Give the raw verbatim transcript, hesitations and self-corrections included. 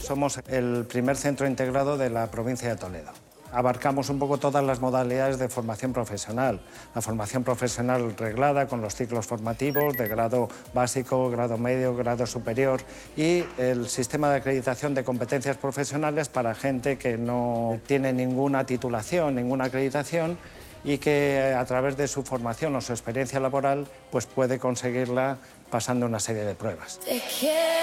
somos el primer centro integrado de la provincia de Toledo. Abarcamos un poco todas las modalidades de formación profesional. La formación profesional reglada con los ciclos formativos de grado básico, grado medio, grado superior y el sistema de acreditación de competencias profesionales para gente que no tiene ninguna titulación, ninguna acreditación y que a través de su formación o su experiencia laboral pues puede conseguirla pasando una serie de pruebas.